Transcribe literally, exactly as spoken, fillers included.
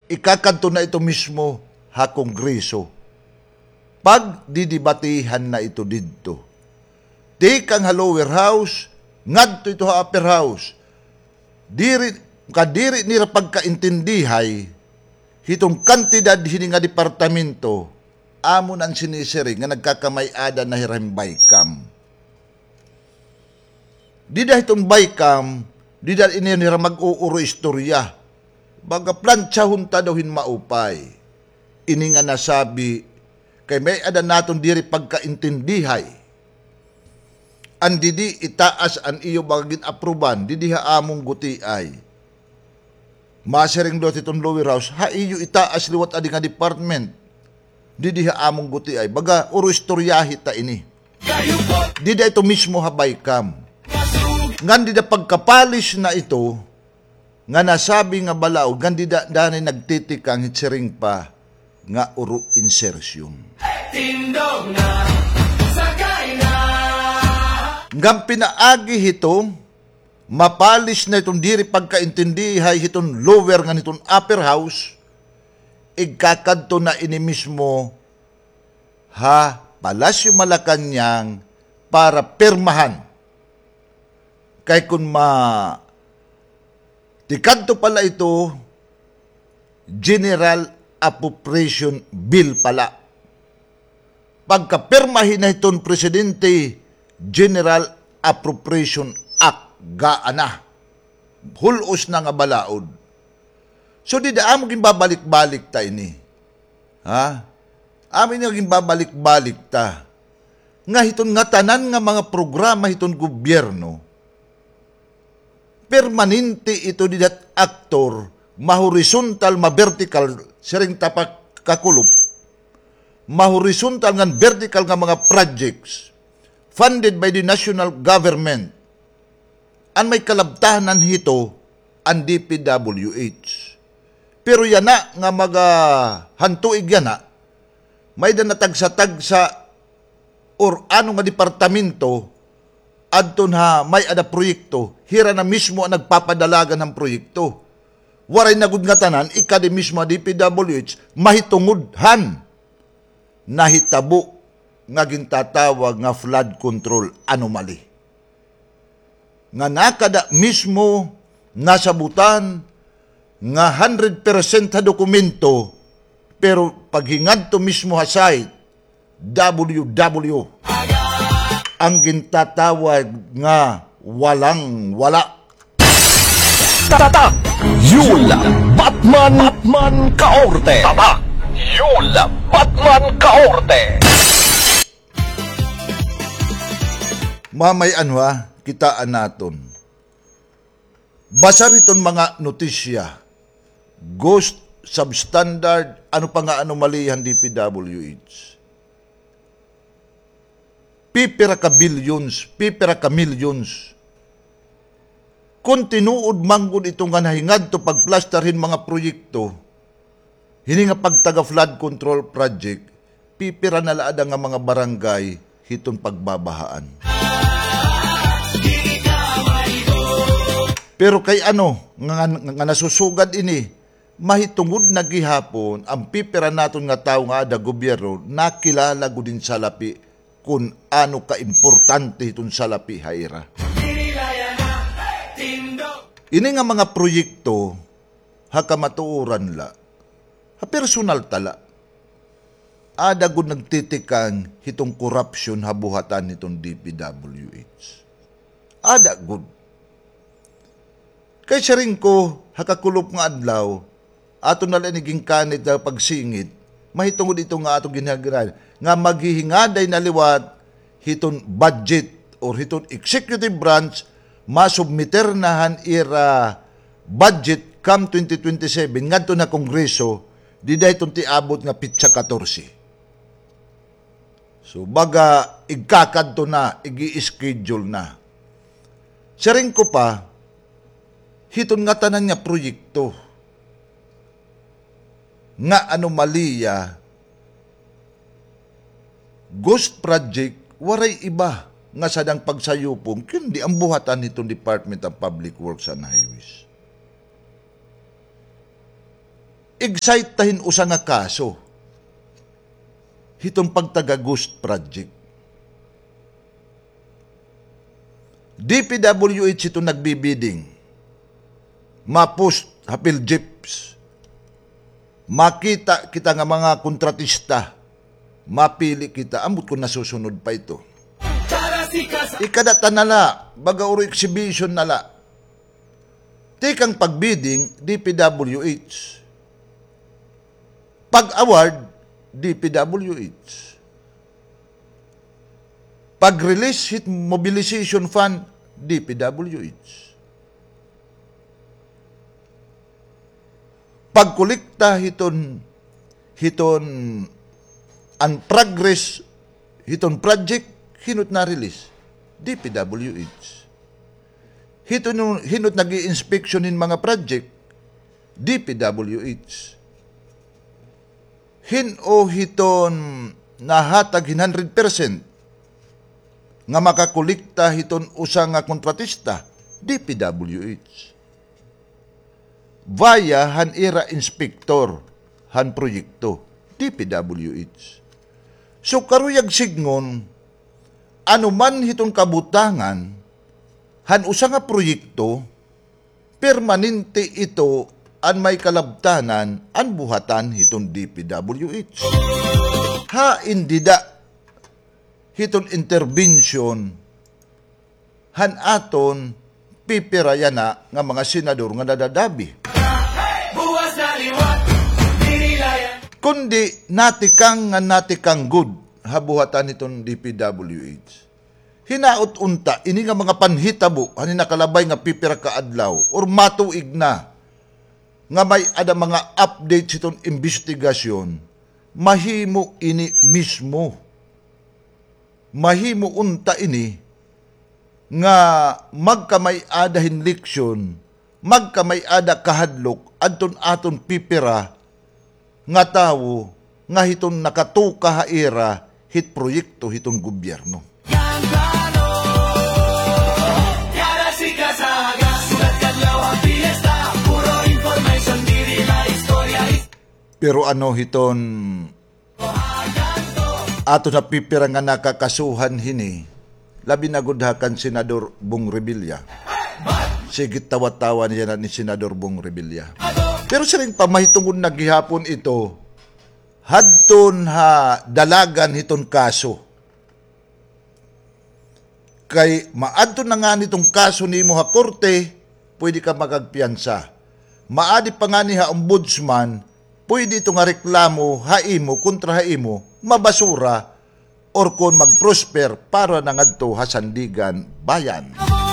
ikakanto na ito mismo ha Kongreso. Pag didibatihan na ito dito. Di kang ha lower house, ngadto ito ha upper house. Diri, kadiri nila pagkaintindihay, hitong kantidad hini nga departamento, amon ang sinisiri nga nagkakamay-ada na hiram baykam. Di da itong baykam, di da inira mag-uuro istorya. Baga plantsahon ta daw hin maupay. Ini nga nasabi, kay may ada naton diri pagkaintindihay. Andi di itaas an iyo bagin aproban, di diha among guti ay. Masering dot itong lower house, ha iyo itaas liwat adi nga department. Di diha among guti ay. Baga, uro istoryahi ta ini. Di da ito mismo habay kam. Ngan di da pagkapalis na ito, nga nasabi nga balao, ngan di da danay nagtitikang hitsering pa, nga uro insertion. Tindog na, sakay na. Ngam pinaagi hito, mapalis na itong diri pagkaintindihay hitong lower nga nitong upper house, igkakadto na ini mismo ha Palasyo Malacañang para pirmahan. Kay kung ma tikadto pala ito, General Appropriation Bill pala. Pagkapirmahin na itong Presidente, General Appropriation Act, gaana. Hulos na nga balaod. So di da among babalik-balik ta ini. Ha? Amin naging babalik-balik ta. Nga hiton nga tanan nga mga programa hiton gobyerno, permanente ito di dat aktor, ma-horizontal, ma-vertical, siring tapak kakulop, ma-horizontal nga vertical nga mga projects funded by the national government. An may kalabtahanan hito ang D P W H. Pero yan na nga mga hantuig yan na, may da natagsa-tagsa or ano nga departamento adton ha may ada proyekto, hira na mismo ang nagpapadalagan ng proyekto. Waray nagud nga tanan, ikadi mismo D P W H, mahitungudhan, nahitabo, nga gintatawag nga flood control anomaly. Nga nakada mismo nasabutan nga one hundred percent ha dokumento, pero paghingad to mismo ha site, W W, ang gintatawag nga walang wala. Tatak! Yula! Batman! Batman Kaorte! Tatak! Yula! Batman Kaorte! Mamay anwa, kitaan naton. Basa riton mga notisya, ghost, substandard, ano pa nga anomalihan D P W H. Pipira ka billions, pipira ka millions. Kung tinuod manggod ito nga nahingad to pagplastarin mga proyekto, hini nga pagtaga flood control project, pipira na laada nga mga barangay hiton pagbabahaan. Pero kay ano, nga, nga, nga nasusugad ini, mahitungod na gihapon, ang pipira naton nga tao nga ada gobyerno, nakilala ko din sa lapi kung ano ka-importante itong salapi haira. Ini nga mga proyekto, hakamatuuran la, ha personal tala, ada gud nagtitikang hitong korupsyon habuhatan nitong D P W H. Ada gud. Kay siya rin ko, hakakulop nga adlaw, ato na lang naging kanit na pagsingit, mahitungod ito nga atong ginagaran, nga maghihingaday na liwat, hiton budget or hiton executive branch, masubmiter nahan ira budget come twenty twenty-seven, ngadto na kongreso, di da itong tiabot nga pitsa fourteen. So baga, igkakadto na, igi-schedule na. Siya rin ko pa, hiton nga tanan nga proyekto, nga anomalya, ghost project, waray iba nga sadang pagsayupong, kundi ang buhatan nitong Department of Public Works and Highways. excite tahin usa nga kaso. Hitong pagtaga ghost project. D P W H ito nagbibiding. Mapost hapil jeeps. Makita kita nga mga kontratista. Mapili kita. Ambot ko nasusunod pa ito. Ikadata nala. Baga uro exhibition nala. Tikang pagbidding, D P W H. Pag-award, D P W H. Pag-release hit mobilization fund, D P W H. Pagkolekta hiton hiton ang progress hiton project hinot na release, D P W H. Hiton hinot nag-i-inspeksyonin mga project, D P W H. Hino hiton nahatag one hundred percent nga makakolekta hiton usa nga kontratista, D P W H. Via han ira inspektor han proyekto, D P W H. So karuyag signon, anuman hiton kabutangan, han usa nga proyekto, permanente ito an may kalabtanan an buhatan hiton D P W H. Ha indida hiton intervention han aton pipirayana nga mga senador nga nadadabi. Kundi natikang nga natikang good habuhatan hiton D P W H. Hinaot unta ini nga mga panhitabo hanin nakalabay nga pipira ka adlaw or matuig na nga may ada mga updates itong investigasyon, mahimo ini mismo. Mahimo unta ini nga magkamay ada hinliksyon, magkamay ada kahadlok, adton aton pipira nga tawo nga hiton nakatuka haira hit proyekto hiton gobyerno. Pero ano hiton ato na pipira nga nakakasuhan hini, labi na gudhakan Senador Bong Revilla. Sige tawa-tawa niya na ni Senador Bong Revilla. Pero siring pamahitungod na gihapon ito, hadton ha dalagan hiton kaso. Kay maadto na nga nitong kaso ni mo ha korte, pwede ka magagpiyansa. Maadi pa nga ni ha ombudsman, pwede ito nga reklamo haimo kontra haimo mabasura or kon magprosper para nangadto hasandigan bayan.